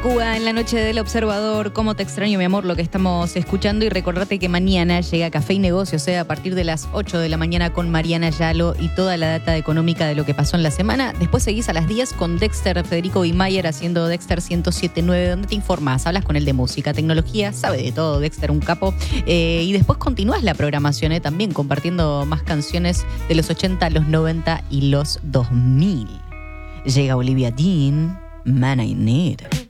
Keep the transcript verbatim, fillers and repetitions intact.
Cuba en la noche del Observador, cómo te extraño mi amor, lo que estamos escuchando, y recordate que mañana llega Café y Negocios, o sea, a partir de las ocho de la mañana con Mariana Yalo y toda la data económica de lo que pasó en la semana. Después seguís a las diez con Dexter Federico Bimayer haciendo Dexter ciento siete punto nueve, donde te informás, hablas con él de música, tecnología, sabe de todo, Dexter, un capo. Eh, y después continúas la programación, eh, también compartiendo más canciones de los ochenta, los noventa y los dos mil. Llega Olivia Dean, Man I Need.